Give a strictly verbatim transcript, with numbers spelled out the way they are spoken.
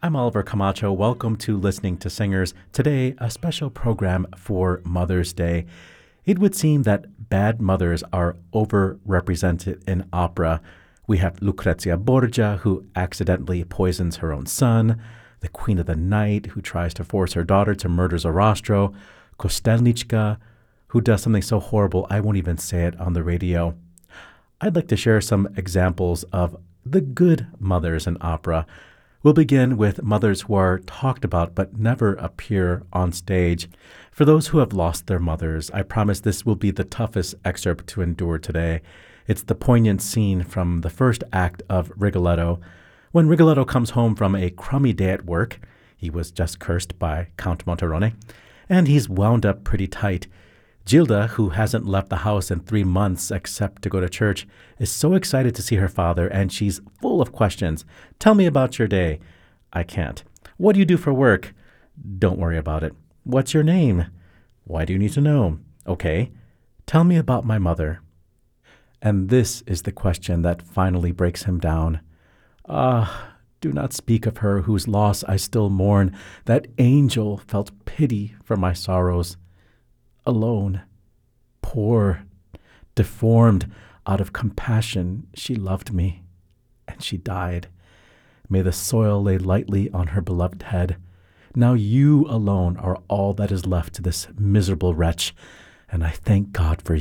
I'm Oliver Camacho. Welcome to Listening to Singers. Today, a special program for Mother's Day. It would seem that bad mothers are overrepresented in opera. We have Lucrezia Borgia, who accidentally poisons her own son, the Queen of the Night, who tries to force her daughter to murder Zarastro, Kostelnichka, who does something so horrible I won't even say it on the radio. I'd like to share some examples of the good mothers in opera. We'll begin with mothers who are talked about but never appear on stage. For those who have lost their mothers, I promise this will be the toughest excerpt to endure today. It's the poignant scene from the first act of Rigoletto. When Rigoletto comes home from a crummy day at work, he was just cursed by Count Monterone, and he's wound up pretty tight. Gilda, who hasn't left the house in three months except to go to church, is so excited to see her father, and she's full of questions. Tell me about your day. I can't. What do you do for work? Don't worry about it. What's your name? Why do you need to know? Okay. Tell me about my mother. And this is the question that finally breaks him down. Ah, do not speak of her whose loss I still mourn. That angel felt pity for my sorrows. Alone, poor, deformed, out of compassion, she loved me, and she died. May the soil lay lightly on her beloved head. Now you alone are all that is left to this miserable wretch, and I thank God for you.